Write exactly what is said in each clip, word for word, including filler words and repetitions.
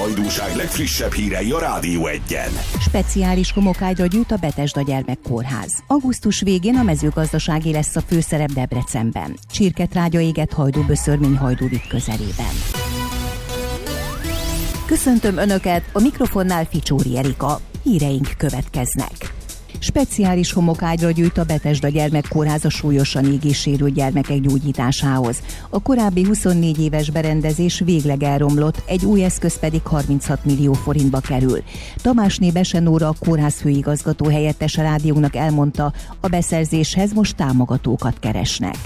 hajdúság legfrissebb hírei a Rádió Egyen. Speciális homokágyra gyűjt a Betesda Gyermekkórház. Augusztus végén a mezőgazdasági lesz a főszerep Debrecenben. Csirketrágya éget Hajdú-Böszörmény Hajdú-Vitt közelében. Köszöntöm Önöket, a mikrofonnál Ficsóri Erika. Híreink következnek. Speciális homokágyra gyűjt a Betesda Gyermekkórház a súlyosan égéssérült gyermekek gyógyításához. A korábbi huszonnégy éves berendezés végleg elromlott, egy új eszköz pedig harminchat millió forintba kerül. Tamásné Bese Nóra, a kórház főigazgató helyettes a rádiónak elmondta, a beszerzéshez most támogatókat keresnek.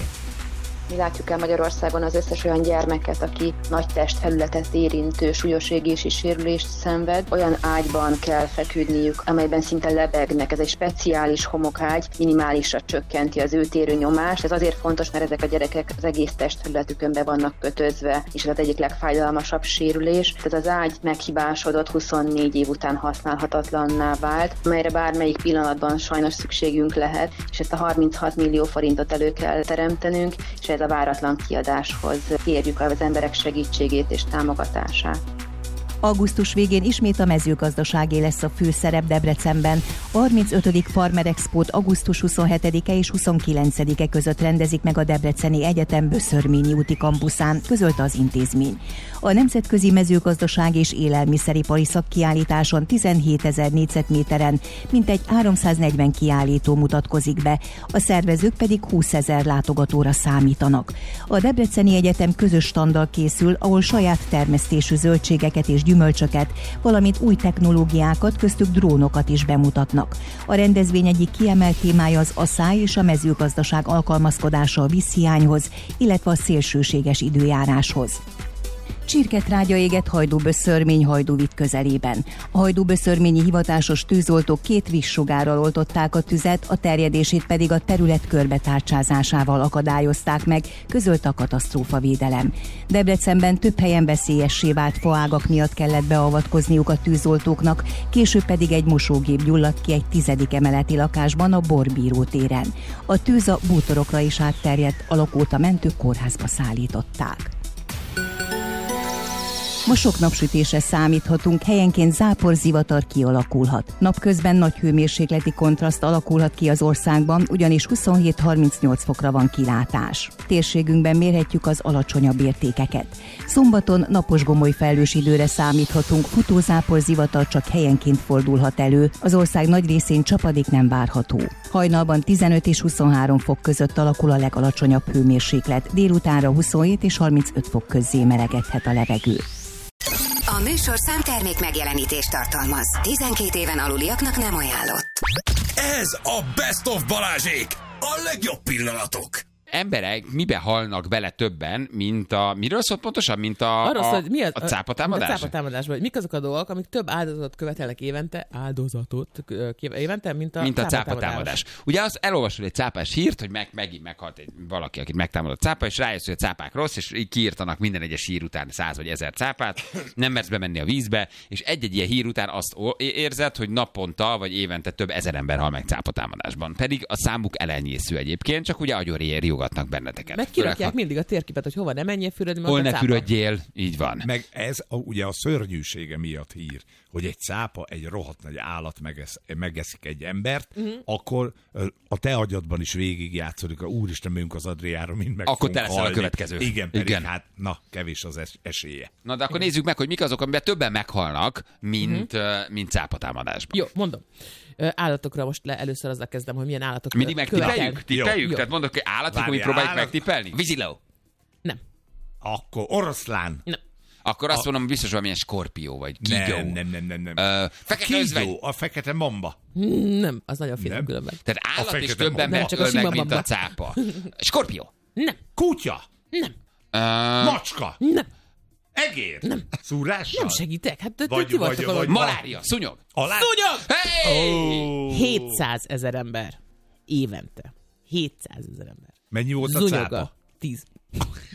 Mi látjuk el Magyarországon az összes olyan gyermeket, aki nagy testfelületet érintő súlyos égési sérülést szenved. Olyan ágyban kell feküdniük, amelyben szinte lebegnek. Ez egy speciális homokágy, minimálisra csökkenti az ő térőnyomást. Ez azért fontos, mert ezek a gyerekek az egész testfelületükön be vannak kötözve, és ez az egyik legfájdalmasabb sérülés. Tehát az ágy meghibásodott, huszonnégy év után használhatatlanná vált, melyre bármelyik pillanatban sajnos szükségünk lehet, és ezt a harminchat millió forintot elő kell teremtenünk, és ez a váratlan kiadáshoz kérjük az emberek segítségét és támogatását. Augusztus végén ismét a mezőgazdaságé lesz a főszerep Debrecenben. A harmincötödik Farmer Expót augusztus huszonhetedike és huszonkilencedike között rendezik meg a Debreceni Egyetem Böszörményi úti kampuszán, közölte az intézmény. A Nemzetközi Mezőgazdaság és Élelmiszeripari Szakkiállításon tizenhétezer négyzetméteren mintegy háromszáznegyven kiállító mutatkozik be, a szervezők pedig húszezer látogatóra számítanak. A Debreceni Egyetem közös standal készül, ahol saját termesztésű zöldségeket és gyümölcsöket, valamint új technológiákat, köztük drónokat is bemutatnak. A rendezvény egyik kiemelt témája az aszály és a mezőgazdaság alkalmazkodása a vízhiányhoz, illetve a szélsőséges időjáráshoz. Csirketrágya éget Hajdú-Böszörmény Hajdú-Vitt közelében. A hajdú-böszörményi hivatásos tűzoltók két vízsugárral oltották a tüzet, a terjedését pedig a terület körbetárcsázásával akadályozták meg, közölte a katasztrófavédelem. Debrecenben több helyen veszélyessé vált faágak miatt kellett beavatkozniuk a tűzoltóknak, később pedig egy mosógép gyulladt ki egy tizedik emeleti lakásban a Borbíró téren. A tűz a bútorokra is átterjedt, a lakót a mentők kórházba szállították. Ma sok napsütésre számíthatunk, helyenként záporzivatar kialakulhat. Napközben nagy hőmérsékleti kontraszt alakulhat ki az országban, ugyanis huszonhét-harmincnyolc fokra van kilátás. Térségünkben mérhetjük az alacsonyabb értékeket. Szombaton napos gomoly felhős időre számíthatunk, futózáporzivatar csak helyenként fordulhat elő, az ország nagy részén csapadék nem várható. Hajnalban tizenöt és huszonhárom fok között alakul a legalacsonyabb hőmérséklet, délutánra huszonhét és harmincöt fok közzé melegedhet a levegő. A műsorszám termék megjelenítést tartalmaz. tizenkét éven aluliaknak nem ajánlott. Ez a Best of Balázsék! A legjobb pillanatok! Emberek mibe halnak bele többen, mint a... Miről szólt pontosan? Mint a, Arról a, szól, mi az, a cápatámadás? A cápatámadásban. Mik azok a dolgok, amik több áldozatot követelnek évente, áldozatot évente, mint a, mint a cápatámadás. cápatámadás. Ugye azt elolvasod egy cápás hírt, hogy meg, megint meghalt egy valaki, akit megtámadott cápa, és rájössz, hogy a cápák rossz, és így kiírtanak minden egyes hír után száz vagy ezer cápát, nem mersz bemenni a vízbe, és egy-egy ilyen hír után azt érzed, hogy naponta vagy évente több ezer ember hal meg cápatámadásban. Pedig a számuk elenyésző egyébként, csak ugye agyorriogatnak benneteket. Meg kirakják mindig a térképet, hogy hova ne menjél fürödni, hol ne fürödjél, így van. Meg ez a, ugye a szörnyűsége miatt hír, hogy egy cápa, egy rohadt nagy állat megesz, megeszik egy embert, uh-huh. akkor a te agyadban is végig játszódik, hogy úristen, megyünk az Adriára, mind meg akkor te leszel a következő. Igen, pedig Igen. hát na, kevés az es- esélye. Na, de akkor Igen. nézzük meg, hogy mik azok, amiben többen meghalnak, mint, uh-huh. mint cápatámadásban. Jó, mondom. Állatokra most le, először azzal kezdem, hogy milyen állatok mindig megtippeljük? Tippeljük? Jó. Tehát mondok, hogy állat, akkor mi próbáljuk állat... megtippelni? Víziló? Nem. Akkor oroszlán? Nem. Akkor azt a... mondom, biztos valamilyen skorpió, vagy kígyó. Nem, nem, nem, nem. nem. Ö, fekete özvegy. A fekete mamba. Nem, az nagyon finom különben. Tehát állat is többen megölnek, mint a cápa. Skorpió. Nem. Kutya. Nem. Uh... Macska. Nem. Egér. Nem. Szúrással. Nem segítek. Hát vagy, ti vagy, vagy, vagy, malária. Szúnyog. Alá... Szúnyog! Hey! Oh. hétszázezer ember. Évente. hétszázezer ember. Mennyi volt Zúnyoga. a cápa? tíz.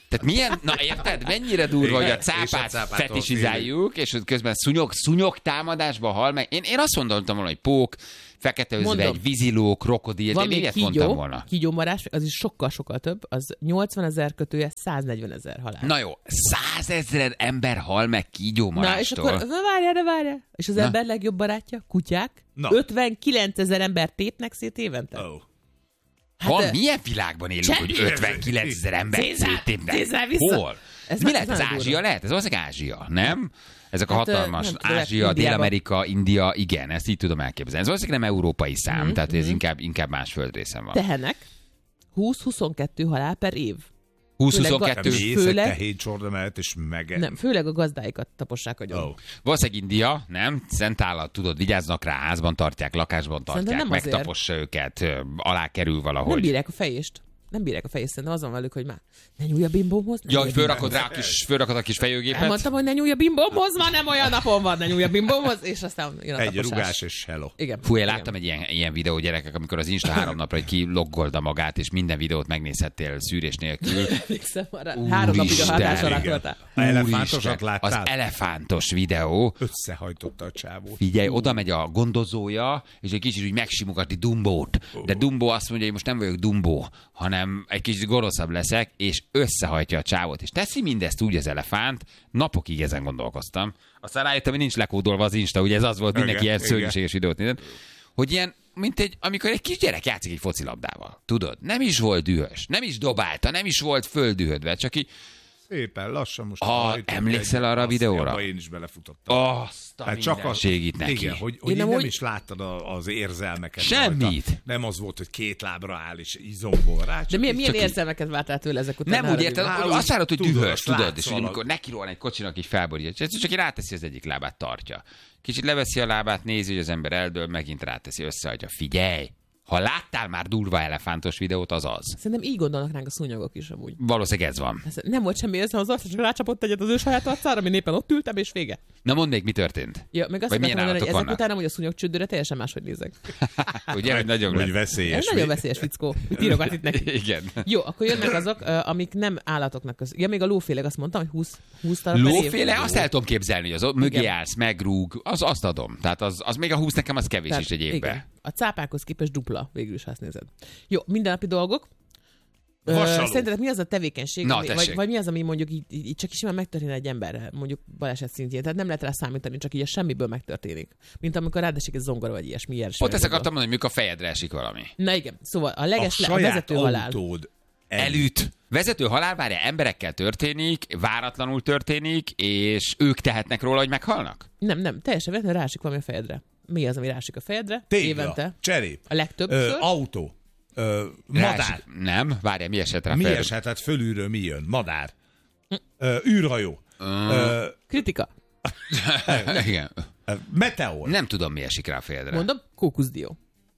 Tehát milyen, na érted, mennyire durva, hogy a cápát fetisizáljuk, és közben szúnyog, szúnyog támadásba hal meg. Én, én azt mondtam volna, hogy pók, fekete özvegy, víziló, krokodil, van én még ilyet kígyó, mondtam volna. kígyómarás, az is sokkal-sokkal több, az nyolcvanezer kötője száznegyvenezer halál. Na jó, százezer ember hal meg kígyómarástól. Na és akkor, na várjál, na várjál. És az Na. ember legjobb barátja, kutyák, Na. ötvenkilencezer ember tépnek szét évente. Oh. Hát, Van, de- milyen világban élünk, Semmi. hogy ötvenkilencezer ember Cézár, széttépnek? Cézár vissza. Hol? Ez Ez mi már- lehet? ez Ez nagyon Ázsia durva. lehet? Ez valószínűleg Ázsia, nem? Ezek a Hát, ö, hatalmas nem tudom, Ázsia, Indiában. Dél-Amerika, India, igen, ezt így tudom elképzelni. Ez valószínűleg nem európai szám, Mhm, tehát ez inkább, inkább más földrészen van. Tehenek, húsz-huszonkettő halál per év. húsz főleg huszonkettő, Mész egy főleg- tehéncsorda mellett, és meg... Nem, főleg a gazdáikat tapossák agyon. Oh. valószínűleg India, nem? Szent állat, tudod, vigyáznak rá, házban tartják, lakásban tartják, Szerintem nem azért. megtapossa őket, ö, alá kerül Nem valahogy. bírják a fejést. Nem bírják a fejést, szerintem azon velük, hogy már ne nyúlj a bimbómhoz. ne Ja, nyúlj hogy a fölrakod rá a kis, fölrakod a kis fejőgépet? Elmondtam, hogy ne nyúlj a bimbómhoz, már nem olyan napon van, ne nyúlj a bimbómhoz, és aztán jön a Egy taposás. rugás és hello. Igen. Fú, én igen. láttam egy ilyen, ilyen videó, gyerekek, amikor az Insta három napra egy kiloggolda magát, és minden videót megnézhettél szűrés nélkül. Emlékszem arra. Három napig a Úristen, hatás alatt igen. voltál. Elefántosat Az láttál? elefántos videó. Összehajtotta a csávót. Figyelj, oda megy a gondozója, és egy kicsit úgy megsimogatni Dumbót. De Dumbo azt mondja, hogy most nem vagyok Dumbo, hanem egy kicsit gonoszabb leszek, és összehajtja a csávót. És teszi mindezt úgy az elefánt, napokig ezen gondolkoztam. Aztán rájöttem, hogy nincs lekódolva az Insta, ugye ez az volt, mindenki Igen, ilyen igen. szörnyűséges videót nézett, hogy ilyen, mint egy, amikor egy kis gyerek játszik egy focilabdával. Tudod, nem is volt dühös, nem is dobálta, nem is volt földühödve, csak így Szépen lassan most... Ah, hajtott emlékszel egy- arra a azt, videóra? abba én is belefutottam. azt a Hát csak a, mindenségit neki. igen, hogy, hogy Én így amúgy- nem is láttad a, az érzelmeket. Semmit. rajta. Nem az volt, hogy két lábra áll és izombol rá. De csak milyen, így- milyen csak így- érzelmeket vártál tőle ezek után? Nem Ne úgy haragudj. érted, Á, hogy úgy azt várod, hogy tudod, dühös, azt tudod, látsz és hogy valami. amikor nekirohan egy kocsinak, így felborítja, és csak így ráteszi az egyik lábát, tartja. Kicsit leveszi a lábát, nézi, hogy az ember eldől, megint ráteszi, összehagyja. Figyelj! Ha láttál már durva elefántos videót, az az. Szerintem így gondolnak ránk a szúnyogok is amúgy. Valószínűleg ez van. Ez nem volt semmi érzem az arcra, csak rácsapott egyet az ő saját arcára, ami éppen ott ültem, és vége. Na mondd még, mi történt? Ja, meg azt Vagy milyen akartam mondani, hogy állatok ezek vannak? után amúgy a szúnyogcsődőre teljesen máshogy nézek. Ugye, hogy nagyon Hogy lesz. veszélyes. Ez nagyon veszélyes fickó. Mit írogat itt neki? Igen. Jó, akkor jönnek azok, ö, amik nem állatoknak köz. Ja, még a lóféleg, azt mondtam, hogy húsz, húsz darab per év. Lóféle, azt el tudom képzelni, hogy az ott mögé Igen. állsz, megrúg, az, azt adom. Tehát az, az még a húsz nekem az kevés Tehát, is egy évben. igen. A cápákhoz képest dupla, végül is, ha azt nézed. Jó, mindennapi dolgok. Ö, Vasaló. Szerintetek mi az a tevékenység, Na, ami, vagy, tessék. vagy mi az, ami mondjuk így, így, így csak is simán megtörténne egy emberre, mondjuk baleset szintjén. Tehát nem lehet rá számítani, csak így a semmiből megtörténik. Mint amikor rádesik egy zongora, vagy ilyesmi. Ilyen Ott ezt akartam mondani, hogy mikor a fejedre esik valami. Na igen, szóval a A leges a saját vezető halál. autód Elüt. Vezető halál, várja, emberekkel történik, váratlanul történik, és ők tehetnek róla, hogy meghalnak? Nem, nem, teljesen véletlenül rásik valami a fejedre. Mi az, ami rásik a fejedre? Tégla, Évente. cserép, A legtöbb. ö, autó, ö, madár. Rásik- Nem, várja, mi esett rá Mi fejedre? eshetett fölülről, mi jön? Madár. Ö, űrhajó. Ö, Kritika. Igen. ö, meteor. Nem tudom, mi esik rá a fejedre. Mondom, kókuszdió.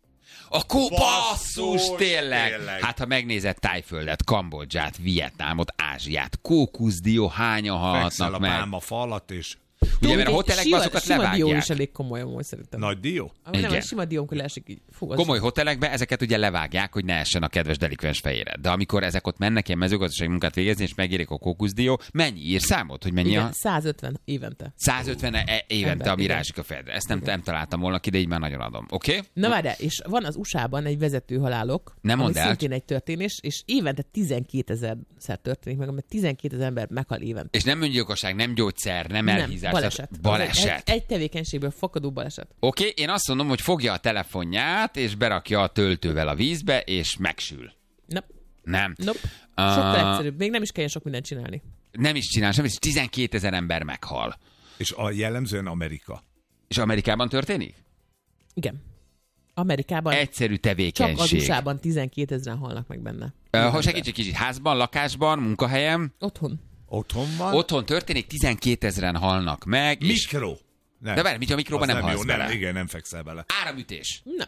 A kópasszus, Basszus, tényleg. tényleg. Hát, ha megnézed Tájföldet, Kambodzsát, Vietnámot, Ázsiát, kókuszdió, hányan Fekszel a halhatnak meg? pálma falat, és Ugye, mert a Egy hotelekben sima- azokat sima dió levágják. is elég komoly amúgy szerintem. nagy dió. Ami nem, Igen. egy sima dió, amikor leesik így. Fú, az Komoly hotelekben ezeket ugye levágják, hogy ne essen a kedves delikvens fejére. De amikor ezek ott mennek ilyen mezőgazdasági munkát végezni, és megérik a kókuszdió, mennyi ír számot, hogy mennyi Igen, a... százötven évente. százötven e- évente, Ember, ami igen. rásik a fejedre. Ezt nem, nem találtam volna ki, de így már nagyon adom. Oké? Okay? Na várjál, és van az u es á-ban egy vezető halálok, Nem ami mondd el. szintén egy történés, és évente tizenkétezer-szer történik meg, mert tizenkétezer ember meghal évente. És nem öngyilkosság, nem gyógyszer, nem elhízás. baleset. tehát Baleset. Egy, egy tevékenységből fakadó baleset. Oké, okay, én azt mondom, hogy fogja a telefonját, és berakja a töltővel a vízbe, és megsül. Nope. Nem. Nope. Ah. Sokkal egyszerűbb. Még nem is kell sok mindent csinálni. Nem is csinál semmit, és tizenkétezer ember meghal. És a jellemzően Amerika. És Amerikában történik? Igen. Amerikában Egyszerű csak az tevékenység. u es á-ban tizenkétezren halnak meg benne. Ö, Ha segíts egy kicsit, házban, lakásban, munkahelyem, Otthon. Otthon van. otthon történik, tizenkétezren halnak meg, és... Mikro. Nem. De várj, mit a mikróban Az nem halsz jó, bele? nem, igen, nem fekszel bele. Áramütés. Nem.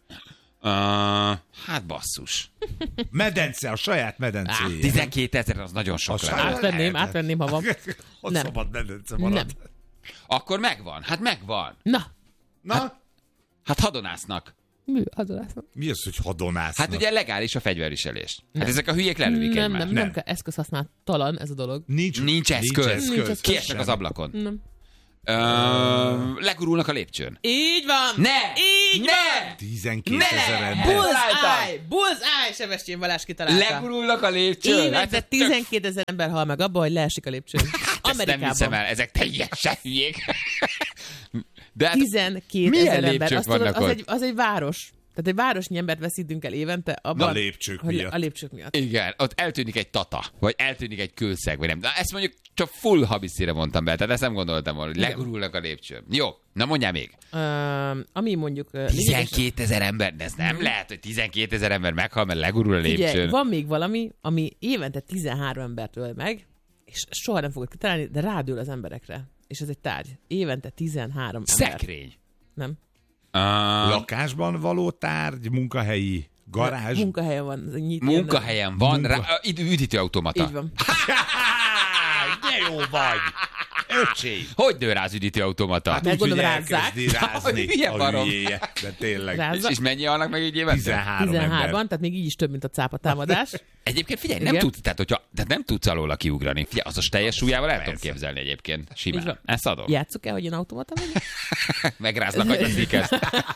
Uh, hát basszus. Medence, a saját Á, medencéje. tizenkétezer az nagyon sok A lenne. saját- Átvenném, lehet. átvenném, ha van. Ott Nem. szabad medence Nem. marad. Akkor megvan. Hát megvan. Na, Na, Hát hadonásznak. Mi hadonásznak? Mi az, hogy hadonásznak? Hát ugye legális a fegyverviselés. Hát ezek a hülyék lelövik Nem, egymást. nem, nem, nem kell eszközhasználat ez a dolog. Nincs, Nincs eszköz. Nincs eszköz. Nincs eszköz. Kiesnek az ablakon. Nem. Ö, legurulnak a lépcsőn. Így van! Ne! Így Ne! van! tizenkétezer ember. Bullseye! Bullseye! Sebestyén Balázs kitalálta. Legurulnak a lépcsőn. Hát Évente ez tök- tizenkétezer ember hal meg abban, hogy leesik a lépcsőn. Ezt nem hiszem Amerikában. el, ezek teljesen hülyék. De hát tizenkétezer milyen ember. lépcsők Azt tudod, vannak az ott? egy, az egy város. Tehát egy városnyi embert veszítünk el évente abban, A lépcsők hogy miatt. A lépcsők miatt. igen, ott eltűnik egy tata, vagy eltűnik egy kőszeg, vagy nem. Na, ezt mondjuk csak full habiszire mondtam be, tehát ezt nem gondoltam volna, hogy Igen. legurulnak a lépcsőn. Jó, na mondjál még. Uh, ami mondjuk... Uh, lényeges- tizenkétezer ember, de ez nem lehet, hogy tizenkétezer ember meghal, mert legurul a lépcsőn. Figyelj, van még valami, ami évente tizenhárom embert öl meg, és soha nem fogod kitalálni, de rádől az emberekre. És ez egy tárgy. Évente tizenhárom ember. Szekrény. Nem. Uh, Lakásban való tárgy, munkahelyi garázs. Munkahelyen van. ez Nyit, munkahelyen van, Munka- rá, üd- üdítőautomata. Így van. De jó vagy! Öcsém! Hogy dől rá az üdítőautomata? Mert Úgy, hogy gondolom rázzák. elkezdi rázni Hülye a barom. hülyéje. De tényleg. Rázza. És, és mennyi halnak meg így évente? tizenhárom tizenhárman, ember. tehát még így is több, mint a cápa támadás. Egyébként figyelj, nem Igen. tudsz, tehát, hogyha, tehát nem tudsz alóla kiugrani. Figyelj, az a teljes súlyával el tudom Persze. képzelni egyébként. Így Simán. van. Ezt adom. Játsszuk el, hogy én automata vagyok? Megráznak a sziket.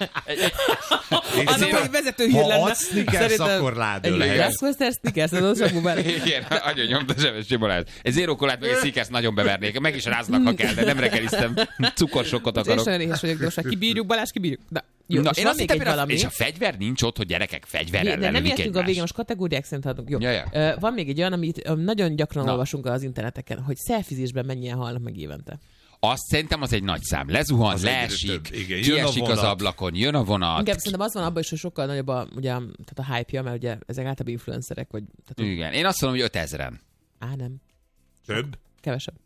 Annak, hogy vezető hír Ha lenne. adsz sneakers, akkor rádől Egy lehet. Grassmaster sneakers, az csak bubár. Igen, agyon nyomta zsemes Csibolát. Egy zéró kolát meg egy szikezt nagyon bevernék. Meg is ráznak, ha kell, de nem reggeliztem. Cukorsokkot És akarok. nagyon éhes vagyok, de most már kibírjuk, Balázs, kibírjuk. Na, jó, Na, és én van azt még hittem, egy hogy a- valami. és a fegyver nincs ott, hogy gyerekek fegyverrel De nem lelövik értünk a végén, egymást. most kategóriák szerint haladunk. Jó. Ja, ja. Ö, Van még egy olyan, amit ö, nagyon gyakran Na. olvasunk az interneteken, hogy szelfizésben mennyien halnak meg évente. Azt szerintem az egy nagy szám. Lezuhan, Az egyre leesik, több. Igen, jön a kiesik az vonat. ablakon, jön a vonat. Inkább szerintem az van abban is, hogy sokkal nagyobb a, ugye, tehát a hype-ja, mert ugye ezek általában influencerek, vagy... Tehát, Igen, én azt mondom, hogy ötezren. á, nem. Több? Kevesebb.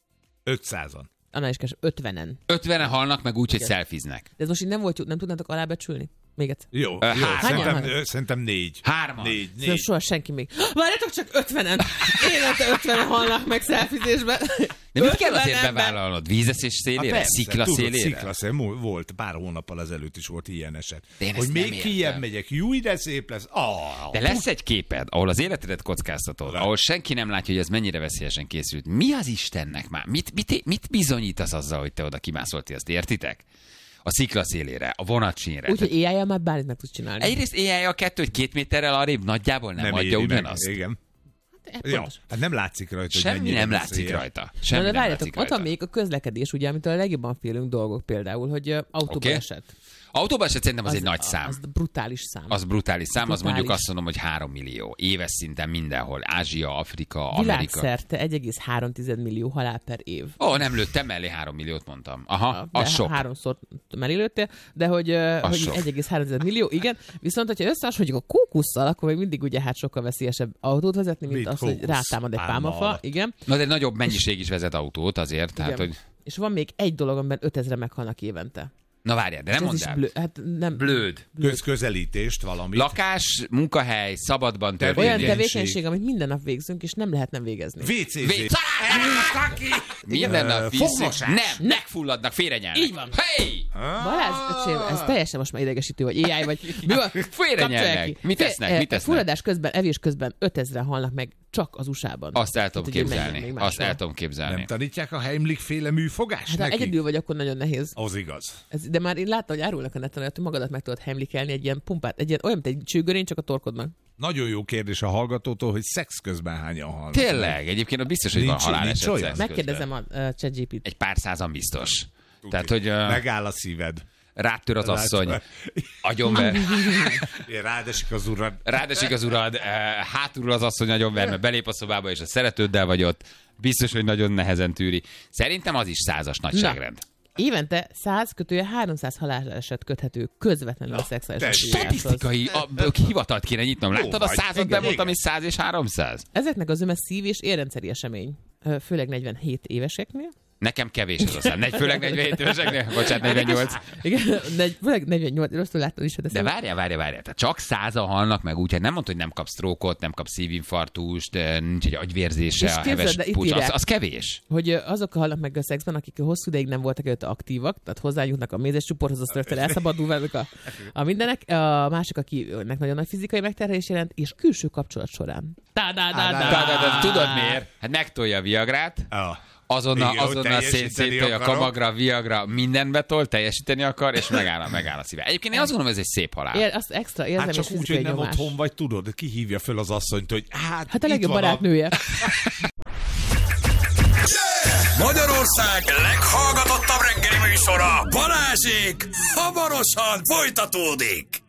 ötszázan. Annál is kevesebb. ötvenen. ötvenen halnak meg úgy, hogy Igen. szelfiznek. De ez most így nem volt, nem tudnátok alábecsülni? Még egyszer. Jó, Ö, jó. hányan Szerintem, vannak? ö, szerintem négy. Hárman. Négy, Szóval négy. soha senki még. Várjátok csak ötvenen! Évente ötvenen halnak meg szelfizésben. De mit kell ötven azért ember. bevállalnod? Vízeszés szélére? Persze, Szikla tudod, szélére? Szikla szélére. Mú- Volt, pár hónappal ezelőtt is volt ilyen eset. De én Hogy ezt nem még értem. kijebb megyek, jó, de szép lesz. Ah, De lesz egy képed, ahol az életedet kockáztatod, ahol senki nem látja, hogy ez mennyire veszélyesen készült. Mi az Istennek már? Mit, mit, mit bizonyítasz azzal, hogy te oda kimászolti, azt értitek? A szikla szélére, a vonatsínre. Úgyhogy éjjel már bármit meg tudsz csinálni. Egyrészt éjjel a kettő, hogy két méterrel arrébb nagyjából nem, nem adja éri meg. ugyanazt. Igen. Hát, Ja, pontos. hát nem látszik rajta, hogy Semmi mennyire nem veszélyes. látszik rajta. Na, Semmi de nem várjátok, látszik ott van rajta. még a közlekedés, ugye, amitől a legjobban félünk dolgok például, hogy ö, autóba Oké. esett. Autóban se szerintem az, egy nagy szám. Az brutális szám. Az brutális szám, az Brutális. mondjuk azt mondom, hogy három millió. Éves szinten mindenhol. Ázsia, Afrika, Amerika. Világszerte egy egész három millió halál per év. Ó, nem lőttem mellé három milliót mondtam. Aha, De az sok. háromszor mellélőttél, de hogy, ö, hogy sok. egy egész három millió, igen. Viszont, hogyha összehasonlítjuk a kókusszal, akkor még mindig ugye hát sokkal veszélyesebb autót vezetni, mint Mint az, hogy kókusz, rátámad egy pálma pálmafa. alatt. Igen. Na, de nagyobb mennyiség is vezet autót azért, tehát, igen. hogy... És van még egy dolog, amiben ötezre meghalnak évente. Na várjál, de nem És ez mondd is el. blő, hát nem, Blőd. Közközelítést valami. Lakás, munkahely, szabadban olyan történő. tevékenység, amit minden nap végzünk, és nem lehet nem végezni. vé cé zé. Vé- Minden Ö, nap vízzik. fogmosás. Nem, megfulladnak, félrenyelnek. Így van. Hey! Balázs, öcsém, ez teljesen most már idegesítő, vagy á i, vagy mi van? Félrenyelnek. Kapcsolják ki. Mit Fél- tesznek? eh, Mit tesznek? Fulladás közben, evés közben ötezren halnak meg csak az u es á-ban. Azt el tudom Tehát, hogy menjen képzelni. még Azt máshol. el tudom képzelni. Nem tanítják a Heimlich féle műfogást Hát ha neki? egyedül vagy, akkor nagyon nehéz. Az igaz. Ez, de már én láttam, hogy árulnak a neten, hogy magadat meg tudod heimlickelni egy ilyen pumpát, egy ilyen, olyan, mint egy csőgörény, csak a torkodnak. Nagyon jó kérdés a hallgatótól, hogy szex közben hányan halnak. Tényleg, egyébként ott biztos, hogy van Nincs- haláleset nincs olyan. szex közben. Megkérdezem a uh, ChatGPT-t. Egy pár százan biztos. Tehát, hogy uh, Megáll a szíved. rátör az asszony, Látsz- agyonver, Rádesik az urad. rádesik az urad, uh, hátulról az asszony agyonver, mert belép a szobába, és a szeretőddel vagy ott. Biztos, hogy nagyon nehezen tűri. Szerintem az is százas nagyságrend. Évente száz kötője háromszáz haláleset köthető közvetlenül a szexuális te aktivitáshoz. Statisztikai a, a, hivatalt kéne nyitnom. Láttad a vagy. százat, Igen, bemondtam, igen. és száz és háromszáz? Ezeknek az öme szív- és érrendszeri esemény, ö, főleg negyvenhét éveseknél, Nekem kevés az a szám. Negy, főleg negyvenhét éveseknél, bocsánat, negyvennyolc. Igen, negy, főleg negyvennyolc, rosszul láttam is. De várjál, várjál, várjál. Tehát csak százan halnak meg úgy, hát nem mondta, hogy nem kap sztrókot, nem kap szívinfarktust, nincs egy agyvérzése, És a képzeld, heves de itt pucs. Az, írják. az kevés. Hogy ö, azok halnak meg a szexben, akik hosszú ideig nem voltak előtte aktívak, tehát hozzájutnak a mézes csoporthoz, azt rögtön elszabadul velük a, a mindenek. A másik, akinek nagyon nagy fizikai megterhelés jelent, és külső kapcsolat során. Tá, tá, tá, De, de, de, tudod miért? Hát megtolja a Viagrát, Ah. azonnal, Igen, hogy azonnal teljesíteni széttolja a akarok. kamagra, Viagra, minden betol, teljesíteni akar, és megáll, megáll a szíve. Egyébként én azt gondolom, ez egy szép halál. Ér, azt extra érzem, Hát csak és úgy, fizikai hogy nem nyomás. otthon vagy, tudod, ki hívja föl az asszonyt, hogy hát, Hát a itt legjobb van barátnője. Magyarország leghallgatottabb reggeli műsora, Balázsék, hamarosan folytatódik.